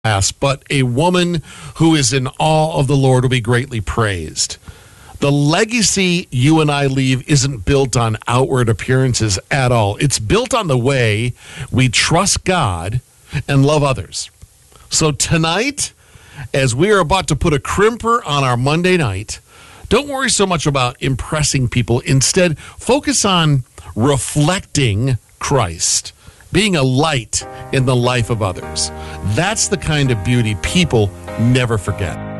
but a woman who is in awe of the Lord will be greatly praised. The legacy you and I leave isn't built on outward appearances at all. It's built on the way we trust God and love others. So tonight, as we are about to put a crimper on our Monday night, don't worry so much about impressing people. Instead, focus on reflecting Christ, being a light in the life of others. That's the kind of beauty people never forget.